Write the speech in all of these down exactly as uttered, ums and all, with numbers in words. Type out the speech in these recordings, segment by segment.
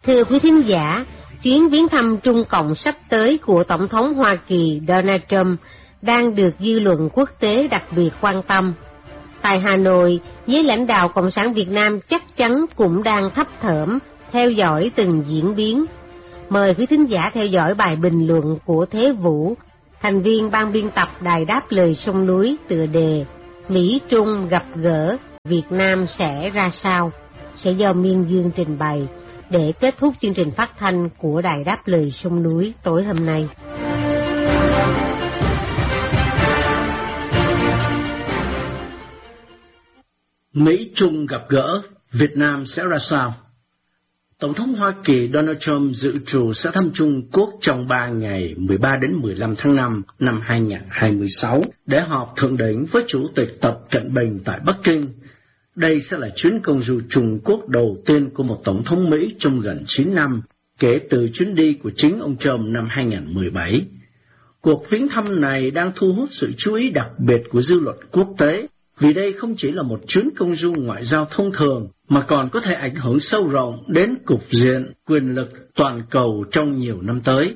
Thưa quý thính giả, chuyến viếng thăm Trung Cộng sắp tới của Tổng thống Hoa Kỳ Donald Trump đang được dư luận quốc tế đặc biệt quan tâm. Tại Hà Nội, giới lãnh đạo Cộng sản Việt Nam chắc chắn cũng đang thấp thởm theo dõi từng diễn biến. Mời quý thính giả theo dõi bài bình luận của Thế Vũ, thành viên ban biên tập Đài Đáp Lời Sông Núi, tựa đề Mỹ Trung gặp gỡ, Việt Nam sẽ ra sao, sẽ do Miên Dương trình bày, để kết thúc chương trình phát thanh của Đài Đáp Lời Sông Núi tối hôm nay. Mỹ Trung gặp gỡ, Việt Nam sẽ ra sao? Tổng thống Hoa Kỳ Donald Trump dự trù sẽ thăm Trung Quốc trong ba ngày mười ba đến mười lăm tháng năm năm hai nghìn không trăm hai mươi sáu để họp thượng đỉnh với Chủ tịch Tập Cận Bình tại Bắc Kinh. Đây sẽ là chuyến công du Trung Quốc đầu tiên của một tổng thống Mỹ trong gần chín năm, kể từ chuyến đi của chính ông Trump năm hai nghìn không trăm mười bảy. Cuộc viếng thăm này đang thu hút sự chú ý đặc biệt của dư luận quốc tế, vì đây không chỉ là một chuyến công du ngoại giao thông thường, mà còn có thể ảnh hưởng sâu rộng đến cục diện quyền lực toàn cầu trong nhiều năm tới.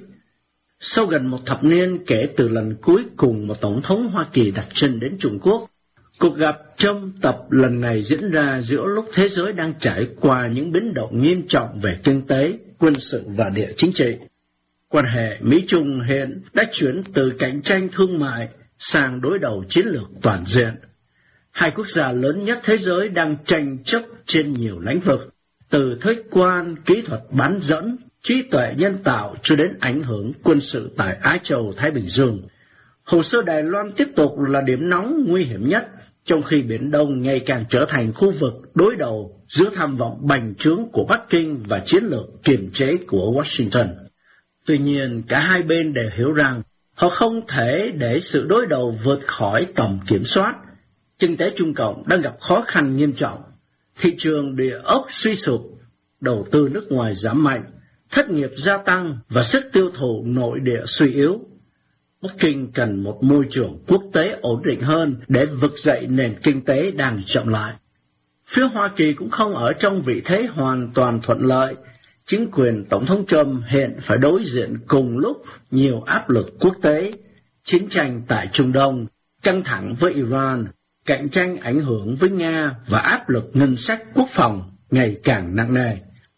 Sau gần một thập niên kể từ lần cuối cùng một tổng thống Hoa Kỳ đặt chân đến Trung Quốc, cuộc gặp Trump Tập lần này diễn ra giữa lúc thế giới đang trải qua những biến động nghiêm trọng về kinh tế, quân sự và địa chính trị. Quan hệ Mỹ-Trung hiện đã chuyển từ cạnh tranh thương mại sang đối đầu chiến lược toàn diện. Hai quốc gia lớn nhất thế giới đang tranh chấp trên nhiều lĩnh vực, từ thuế quan, kỹ thuật bán dẫn, trí tuệ nhân tạo cho đến ảnh hưởng quân sự tại Á Châu Thái Bình Dương. Hồ sơ Đài Loan tiếp tục là điểm nóng nguy hiểm nhất, trong khi Biển Đông ngày càng trở thành khu vực đối đầu giữa tham vọng bành trướng của Bắc Kinh và chiến lược kiềm chế của Washington. Tuy nhiên, cả hai bên đều hiểu rằng họ không thể để sự đối đầu vượt khỏi tầm kiểm soát. Kinh tế Trung Cộng đang gặp khó khăn nghiêm trọng, thị trường địa ốc suy sụp, đầu tư nước ngoài giảm mạnh, thất nghiệp gia tăng và sức tiêu thụ nội địa suy yếu. Bắc Kinh cần một môi trường quốc tế ổn định hơn để vực dậy nền kinh tế đang chậm lại. Phía Hoa Kỳ cũng không ở trong vị thế hoàn toàn thuận lợi. Chính quyền Tổng thống Trump hiện phải đối diện cùng lúc nhiều áp lực quốc tế, chiến tranh tại Trung Đông, căng thẳng với Iran, cạnh tranh ảnh hưởng với Nga và áp lực ngân sách quốc phòng ngày càng nặng nề.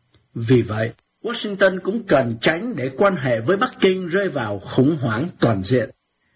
Vì vậy, Washington cũng cần tránh để quan hệ với Bắc Kinh rơi vào khủng hoảng toàn diện.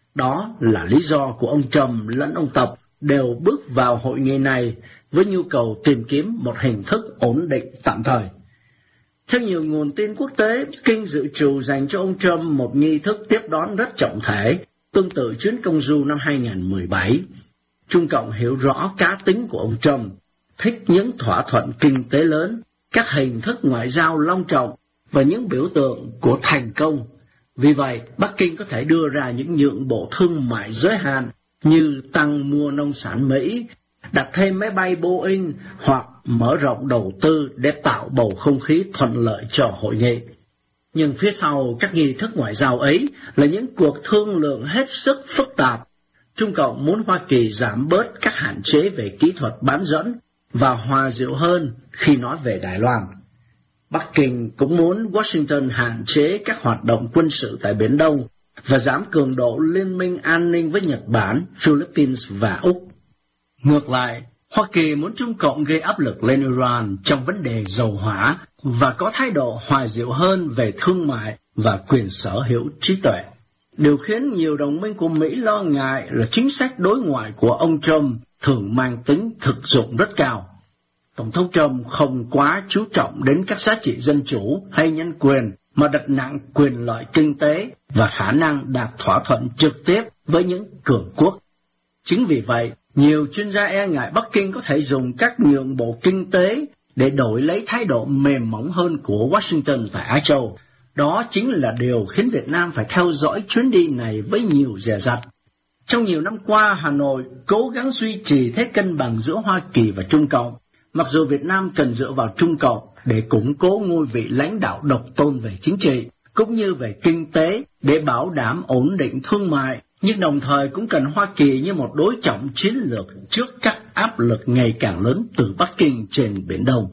Đó là lý do của ông Trump lẫn ông Tập đều bước vào hội nghị này với nhu cầu tìm kiếm một hình thức ổn định tạm thời. Theo nhiều nguồn tin quốc tế, Kinh dự trù dành cho ông Trump một nghi thức tiếp đón rất trọng thể, tương tự chuyến công du năm hai nghìn không trăm mười bảy. Trung Cộng hiểu rõ cá tính của ông Trump, thích những thỏa thuận kinh tế lớn, các hình thức ngoại giao long trọng và những biểu tượng của thành công. Vì vậy, Bắc Kinh có thể đưa ra những nhượng bộ thương mại giới hạn như tăng mua nông sản Mỹ, đặt thêm máy bay Boeing hoặc mở rộng đầu tư để tạo bầu không khí thuận lợi cho hội nghị. Nhưng phía sau các nghi thức ngoại giao ấy là những cuộc thương lượng hết sức phức tạp. Trung Cộng muốn Hoa Kỳ giảm bớt các hạn chế về kỹ thuật bán dẫn và hòa dịu hơn khi nói về Đài Loan. Bắc Kinh cũng muốn Washington hạn chế các hoạt động quân sự tại Biển Đông và giảm cường độ liên minh an ninh với Nhật Bản, Philippines và Úc. Ngược lại, Hoa Kỳ muốn Trung Cộng gây áp lực lên Iran trong vấn đề dầu hỏa và có thái độ hòa dịu hơn về thương mại và quyền sở hữu trí tuệ. Điều khiến nhiều đồng minh của Mỹ lo ngại là chính sách đối ngoại của ông Trump thường mang tính thực dụng rất cao. Tổng thống Trump không quá chú trọng đến các giá trị dân chủ hay nhân quyền, mà đặt nặng quyền lợi kinh tế và khả năng đạt thỏa thuận trực tiếp với những cường quốc. Chính vì vậy, nhiều chuyên gia e ngại Bắc Kinh có thể dùng các nhượng bộ kinh tế để đổi lấy thái độ mềm mỏng hơn của Washington tại Á Châu. Đó chính là điều khiến Việt Nam phải theo dõi chuyến đi này với nhiều dè dặt. Trong nhiều năm qua, Hà Nội cố gắng duy trì thế cân bằng giữa Hoa Kỳ và Trung Cộng, mặc dù Việt Nam cần dựa vào Trung Cộng để củng cố ngôi vị lãnh đạo độc tôn về chính trị, cũng như về kinh tế để bảo đảm ổn định thương mại, nhưng đồng thời cũng cần Hoa Kỳ như một đối trọng chiến lược trước các áp lực ngày càng lớn từ Bắc Kinh trên Biển Đông.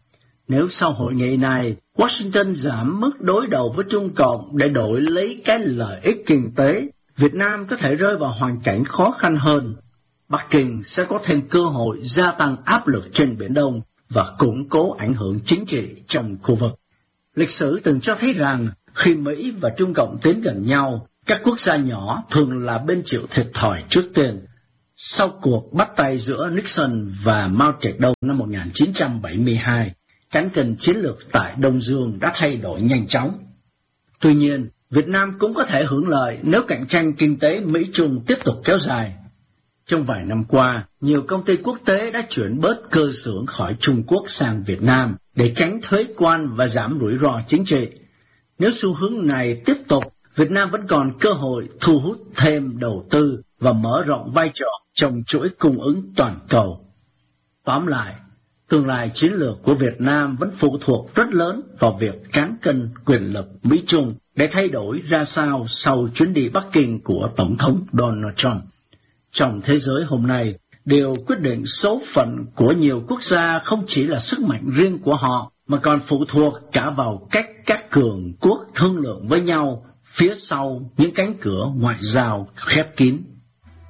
Nếu sau hội nghị này, Washington giảm mức đối đầu với Trung Cộng để đổi lấy cái lợi ích kinh tế, Việt Nam có thể rơi vào hoàn cảnh khó khăn hơn. Bắc Kinh sẽ có thêm cơ hội gia tăng áp lực trên Biển Đông và củng cố ảnh hưởng chính trị trong khu vực. Lịch sử từng cho thấy rằng khi Mỹ và Trung Cộng tiến gần nhau, các quốc gia nhỏ thường là bên chịu thiệt thòi trước tiên. Sau cuộc bắt tay giữa Nixon và Mao Trạch-đông năm một nghìn chín trăm bảy mươi hai, cán cân chiến lược tại Đông Dương đã thay đổi nhanh chóng. Tuy nhiên, Việt Nam cũng có thể hưởng lợi nếu cạnh tranh kinh tế Mỹ-Trung tiếp tục kéo dài. Trong vài năm qua, nhiều công ty quốc tế đã chuyển bớt cơ xưởng khỏi Trung Quốc sang Việt Nam để tránh thuế quan và giảm rủi ro chính trị. Nếu xu hướng này tiếp tục, Việt Nam vẫn còn cơ hội thu hút thêm đầu tư và mở rộng vai trò trong chuỗi cung ứng toàn cầu. Tóm lại, tương lai chiến lược của Việt Nam vẫn phụ thuộc rất lớn vào việc cán cân quyền lực Mỹ-Trung để thay đổi ra sao sau chuyến đi Bắc Kinh của Tổng thống Donald Trump. Trong thế giới hôm nay, điều quyết định số phận của nhiều quốc gia không chỉ là sức mạnh riêng của họ, mà còn phụ thuộc cả vào cách các cường quốc thương lượng với nhau phía sau những cánh cửa ngoại giao khép kín.